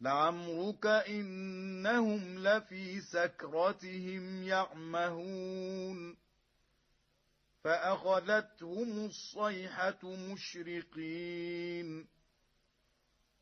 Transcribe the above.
لعمرك إنهم لفي سكرتهم يعمهون فأخذتهم الصيحة مشرقين